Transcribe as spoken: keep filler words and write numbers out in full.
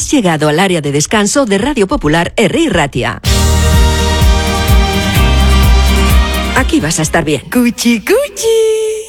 Has llegado al área de descanso de Radio Popular Herri Ratia. Aquí vas a estar bien. Cuchi, cuchi.